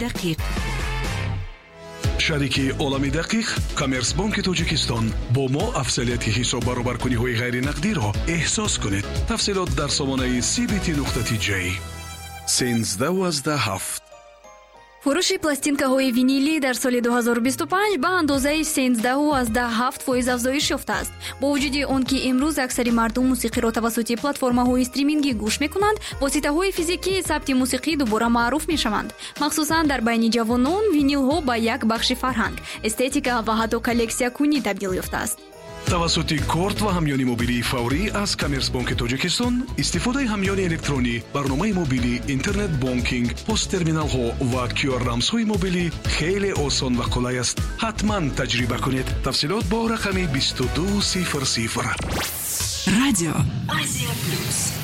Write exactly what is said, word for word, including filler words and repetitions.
دقیق. شریکی عالمی دقیق کامرس بانک تاجیکستان با ما افضلیت حساب برابرکنی های غیر نقدی را احساس کنید. تفصیلات در سامانه سی بی تی نقطه تی جی. سینزده دوازده هفت. фурӯши пластинкаҳои винилӣ дар соли ду ҳазору бисту панҷ ба андозаи сенздаҳ азда ҳафт фоиз афзоиш ёфтааст. бо вуҷуди он ки имрӯз аксари мардум мусиқиро тавассути платформаҳои стримингӣ гӯш мекунанд, воситаҳои физикии сабти мусиқӣ дубора маъруф мешаванд. махсусан дар байни ҷавонон винилҳо ба як бахши фарҳанг, эстетика ва ҳатто коллексиякунӣ табдил ёфтааст. тавассути корт ва ҳамёни мобилии фаврӣ аз Коммерсбанки Тоҷикистон истифодаи ҳамёни электронӣ, барномаи мобилӣ, интернет бонкинг, посттерминалҳо ва кю ар рамзҳои мобилӣ хеле осон ва қулай аст. ҳатман таҷриба кунед. тафсилот бо рақами бисту ду сифр сифр. радио Азия плюс.